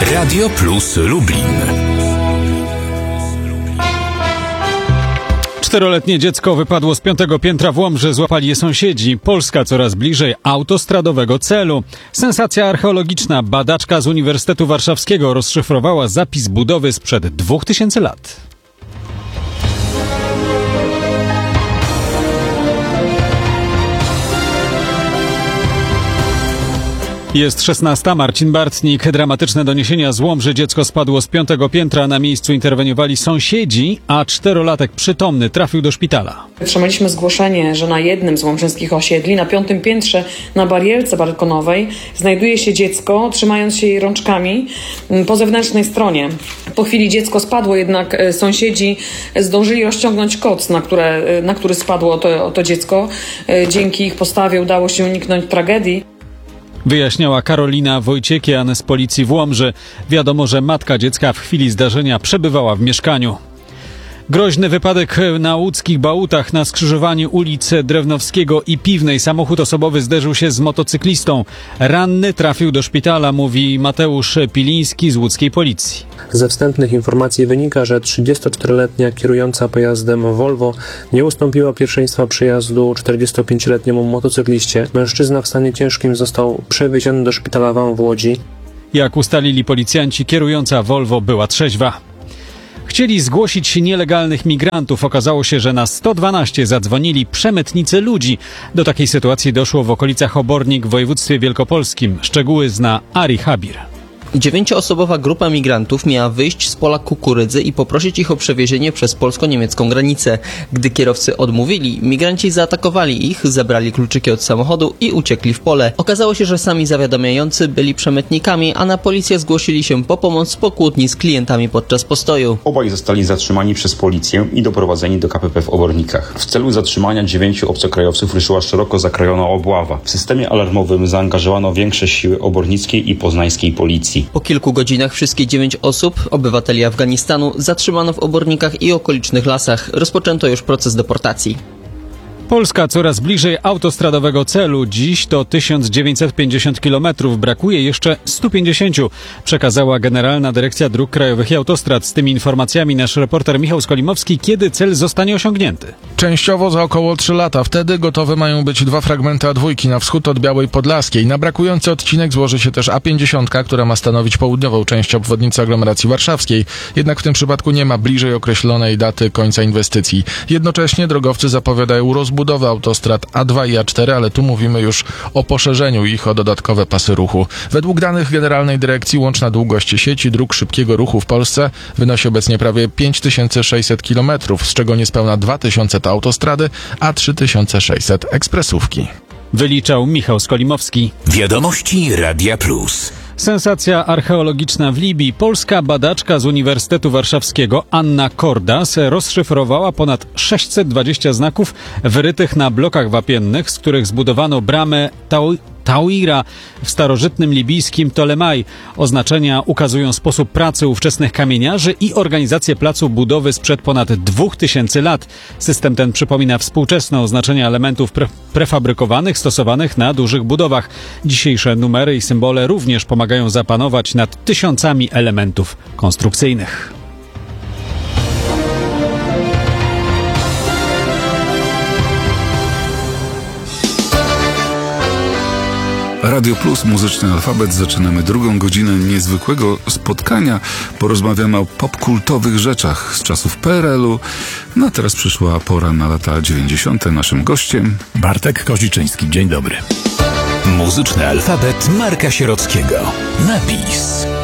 Radio Plus Lublin. 4-letnie dziecko wypadło z 5. piętra w Łomży, złapali je sąsiedzi. Polska coraz bliżej autostradowego celu. Sensacja archeologiczna. Badaczka z Uniwersytetu Warszawskiego rozszyfrowała zapis budowy sprzed 2000 lat. Jest 16. Marcin Bartnik. Dramatyczne doniesienia z Łomży. Dziecko spadło z 5. piętra. Na miejscu interweniowali sąsiedzi, a 4-latek przytomny trafił do szpitala. Otrzymaliśmy zgłoszenie, że na jednym z łomżyńskich osiedli, na 5. piętrze, na barierce balkonowej, znajduje się dziecko, trzymając się jej rączkami po zewnętrznej stronie. Po chwili dziecko spadło, jednak sąsiedzi zdążyli rozciągnąć koc, na który spadło to dziecko. Dzięki ich postawie udało się uniknąć tragedii. Wyjaśniała Karolina Wojciekian z policji w Łomży. Wiadomo, że matka dziecka w chwili zdarzenia przebywała w mieszkaniu. Groźny wypadek na łódzkich Bałutach na skrzyżowaniu ulic Drewnowskiego i Piwnej. Samochód osobowy zderzył się z motocyklistą. Ranny trafił do szpitala, mówi Mateusz Piliński z łódzkiej policji. Ze wstępnych informacji wynika, że 34-letnia kierująca pojazdem Volvo nie ustąpiła pierwszeństwa przejazdu 45-letniemu motocykliście. Mężczyzna w stanie ciężkim został przewieziony do szpitala w Łodzi. Jak ustalili policjanci, kierująca Volvo była trzeźwa. Chcieli zgłosić nielegalnych migrantów. Okazało się, że na 112 zadzwonili przemytnicy ludzi. Do takiej sytuacji doszło w okolicach Obornik w województwie wielkopolskim. Szczegóły zna Ari Habir. 9-osobowa grupa migrantów miała wyjść z pola kukurydzy i poprosić ich o przewiezienie przez polsko-niemiecką granicę. Gdy kierowcy odmówili, migranci zaatakowali ich, zabrali kluczyki od samochodu i uciekli w pole. Okazało się, że sami zawiadamiający byli przemytnikami, a na policję zgłosili się po pomoc po kłótni z klientami podczas postoju. Obaj zostali zatrzymani przez policję i doprowadzeni do KPP w Obornikach. W celu zatrzymania 9 obcokrajowców ruszyła szeroko zakrojona obława. W systemie alarmowym zaangażowano większe siły obornickiej i poznańskiej policji. Po kilku godzinach wszystkie 9 osób, obywateli Afganistanu, zatrzymano w Obornikach i okolicznych lasach. Rozpoczęto już proces deportacji. Polska coraz bliżej autostradowego celu. Dziś to 1950 km. Brakuje jeszcze 150, przekazała Generalna Dyrekcja Dróg Krajowych i Autostrad. Z tymi informacjami nasz reporter Michał Skolimowski. Kiedy cel zostanie osiągnięty? Częściowo za około 3 lata. Wtedy gotowe mają być 2 fragmenty A2 na wschód od Białej Podlaskiej. Na brakujący odcinek złoży się też A50, która ma stanowić południową część obwodnicy aglomeracji warszawskiej. Jednak w tym przypadku nie ma bliżej określonej daty końca inwestycji. Jednocześnie drogowcy zapowiadają rozbudowę autostrad A2 i A4, ale tu mówimy już o poszerzeniu ich o dodatkowe pasy ruchu. Według danych Generalnej Dyrekcji łączna długość sieci dróg szybkiego ruchu w Polsce wynosi obecnie prawie 5600 km, z czego niespełna 2000 to autostrady, a 3600 ekspresówki. Wyliczał Michał Skolimowski. Wiadomości Radia Plus. Sensacja archeologiczna w Libii. Polska badaczka z Uniwersytetu Warszawskiego Anna Kordas rozszyfrowała ponad 620 znaków wyrytych na blokach wapiennych, z których zbudowano bramę Tauira w starożytnym libijskim Ptolemai. Oznaczenia ukazują sposób pracy ówczesnych kamieniarzy i organizację placu budowy sprzed ponad 2000 lat. System ten przypomina współczesne oznaczenia elementów prefabrykowanych stosowanych na dużych budowach. Dzisiejsze numery i symbole również pomagają zapanować nad tysiącami elementów konstrukcyjnych. Radio Plus, Muzyczny Alfabet. Zaczynamy drugą godzinę niezwykłego spotkania. Porozmawiamy o popkultowych rzeczach z czasów PRL-u. No a teraz przyszła pora na lata 90. Naszym gościem Bartek Koziczyński. Dzień dobry. Muzyczny Alfabet Marka Sierockiego. Na bis.